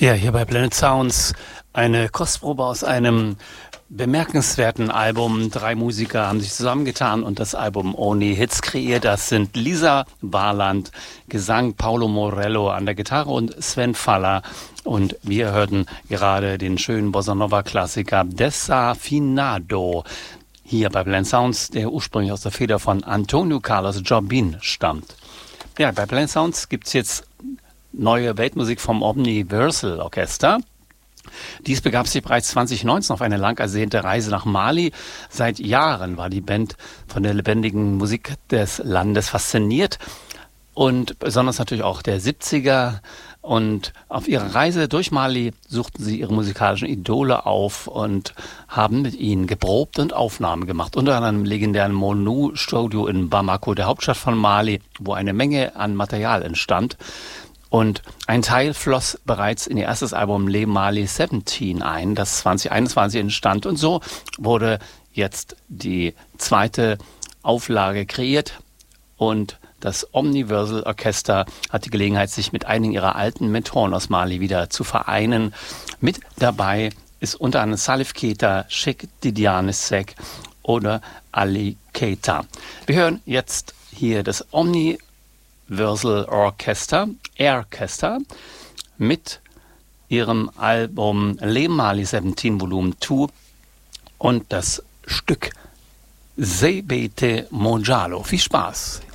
Ja, hier bei Planet Sounds eine Kostprobe aus einem bemerkenswerten Album. 3 Musiker haben sich zusammengetan und das Album Only Hits kreiert. Das sind Lisa Warland, Gesang Paolo Morello an der Gitarre und Sven Faller. Und wir hörten gerade den schönen Bossa Nova Klassiker Desafinado. Hier bei Planet Sounds, der ursprünglich aus der Feder von Antonio Carlos Jobim stammt. Ja, bei Planet Sounds gibt es jetzt neue Weltmusik vom Omniversal Orchester. Dies begab sich bereits 2019 auf eine lang ersehnte Reise nach Mali. Seit Jahren war die Band von der lebendigen Musik des Landes fasziniert und besonders natürlich auch der 70er. Und auf ihrer Reise durch Mali suchten sie ihre musikalischen Idole auf und haben mit ihnen geprobt und Aufnahmen gemacht. Unter anderem im legendären Monu-Studio in Bamako, der Hauptstadt von Mali, wo eine Menge an Material entstand. Und ein Teil floss bereits in ihr erstes Album Le Mali 17 ein, das 2021 entstand. Und so wurde jetzt die zweite Auflage kreiert. Und das Omniversal Orchester hat die Gelegenheit, sich mit einigen ihrer alten Mentoren aus Mali wieder zu vereinen. Mit dabei ist unter anderem Salif Keita, Cheikh Tidiane Seck oder Ali Keita. Wir hören jetzt hier das Omniversal Orchester, Airchester, mit ihrem Album Le Mali 17 Volume 2 und das Stück Sebete Mojalo. Viel Spaß!